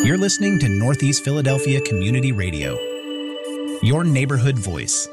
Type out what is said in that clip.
You're listening to Northeast Philadelphia Community Radio, your neighborhood voice.